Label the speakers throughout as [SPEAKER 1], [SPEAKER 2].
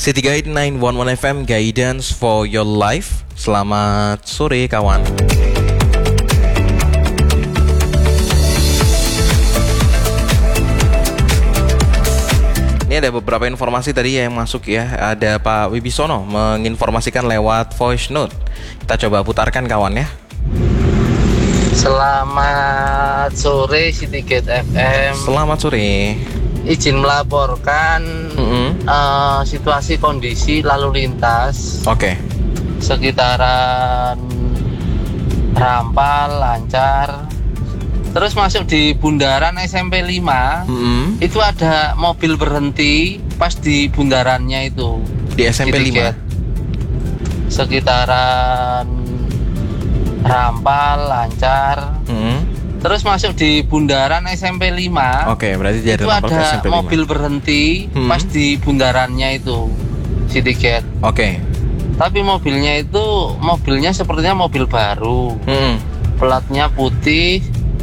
[SPEAKER 1] City Guide 911 FM, Guidance for your life. Selamat sore kawan. Ini ada beberapa informasi tadi yang masuk ya. Ada Pak Wibisono menginformasikan lewat voice note. Kita coba putarkan kawan ya.
[SPEAKER 2] Selamat sore City Guide FM.
[SPEAKER 1] Selamat sore.
[SPEAKER 2] Izin melaporkan situasi kondisi lalu lintas.
[SPEAKER 1] Oke.
[SPEAKER 2] Sekitaran Rampal lancar. Terus masuk di bundaran SMP 5. Itu ada mobil berhenti pas di bundarannya itu.
[SPEAKER 1] Di SMP 5.
[SPEAKER 2] Sekitaran Rampal lancar. Terus masuk di bundaran SMP 5.
[SPEAKER 1] Oke, berarti dia
[SPEAKER 2] itu ada
[SPEAKER 1] SMP 5.
[SPEAKER 2] mobil berhenti pas di bundarannya itu City Guide.
[SPEAKER 1] Oke.
[SPEAKER 2] Tapi mobilnya sepertinya mobil baru. Platnya putih,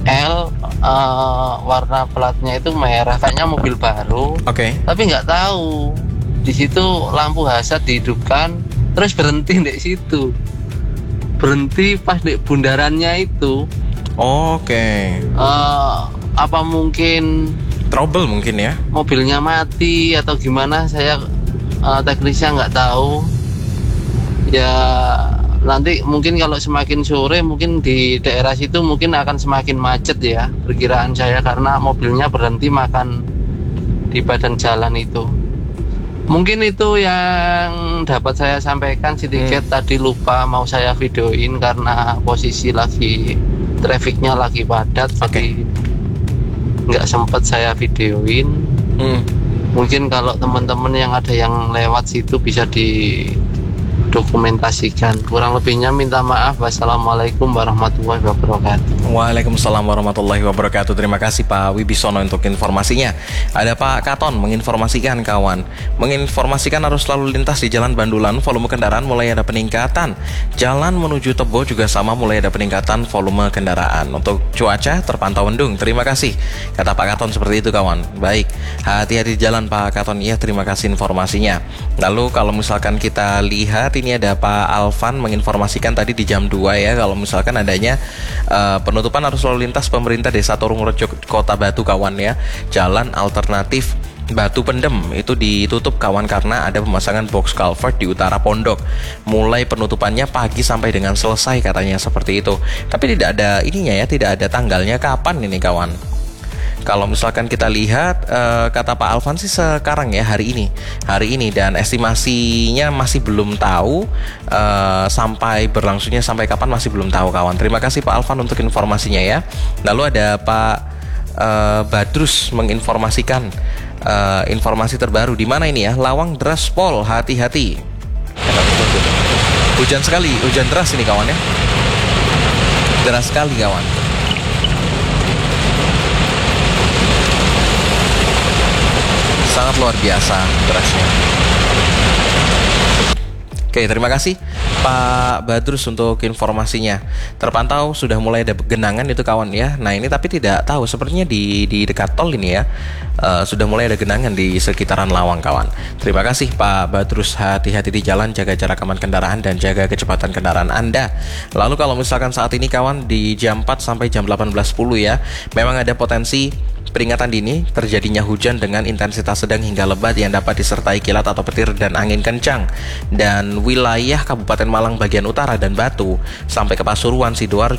[SPEAKER 2] warna platnya itu merah, kayaknya mobil baru.
[SPEAKER 1] Oke.
[SPEAKER 2] Tapi nggak tahu. Di situ lampu hazard dihidupkan, terus berhenti di situ. Berhenti pas di bundarannya itu.
[SPEAKER 1] Oke.
[SPEAKER 2] Apa mungkin
[SPEAKER 1] Trouble mungkin ya?
[SPEAKER 2] mobilnya mati atau gimana? Saya teknisnya nggak tahu. Ya nanti mungkin kalau semakin sore mungkin di daerah situ mungkin akan semakin macet ya, perkiraan saya, karena mobilnya berhenti makan di badan jalan itu. Mungkin itu yang dapat saya sampaikan. City Guide tadi lupa mau saya videoin karena posisi lagi trafficnya lagi padat. Jadi nggak sempat saya videoin. Mungkin kalau teman-teman yang ada yang lewat situ bisa didokumentasikan. Kurang lebihnya minta maaf. Wassalamualaikum warahmatullahi wabarakatuh.
[SPEAKER 1] Waalaikumsalam warahmatullahi wabarakatuh. Terima kasih Pak Wibisono untuk informasinya. Ada Pak Katon menginformasikan kawan. Menginformasikan arus lalu lintas di Jalan Bandulan, volume kendaraan mulai ada peningkatan. Jalan menuju Tebo juga sama, mulai ada peningkatan volume kendaraan. Untuk cuaca terpantau mendung. Terima kasih. Kata Pak Katon seperti itu kawan. Baik, hati-hati di jalan Pak Katon. Iya, terima kasih informasinya. Lalu kalau misalkan kita lihat, ini ada Pak Alvan menginformasikan tadi di jam 2 ya, kalau misalkan adanya penutupan arus lalu lintas pemerintah Desa Torungrejo Kota Batu kawan ya. Jalan alternatif Batu Pendem itu ditutup kawan karena ada pemasangan box culvert di utara pondok. Mulai penutupannya pagi sampai dengan selesai katanya seperti itu. Tapi tidak ada ininya ya, tidak ada tanggalnya kapan ini kawan. Kalau misalkan kita lihat kata Pak Alvan sih sekarang ya, hari ini, dan estimasinya masih belum tahu sampai berlangsungnya sampai kapan, masih belum tahu kawan. Terima kasih Pak Alvan untuk informasinya ya. Lalu ada Pak Badrus menginformasikan informasi terbaru. Di mana ini ya? Lawang deras pol, hati-hati. Hujan deras ini kawan ya. Deras sekali kawan. Sangat luar biasa derasnya. Oke, terima kasih Pak Badrus untuk informasinya. Terpantau sudah mulai ada genangan itu kawan ya. Nah ini tapi tidak tahu, sepertinya di dekat tol ini ya, sudah mulai ada genangan di sekitaran Lawang kawan. Terima kasih Pak Badrus. Hati-hati di jalan, jaga jarak aman kendaraan dan jaga kecepatan kendaraan Anda. Lalu kalau misalkan saat ini kawan di jam 4 sampai jam 18.10 ya, memang ada potensi peringatan dini terjadinya hujan dengan intensitas sedang hingga lebat yang dapat disertai kilat atau petir dan angin kencang. Dan wilayah Kabupaten Malang bagian utara dan Batu sampai ke Pasuruan, Sidoarjo,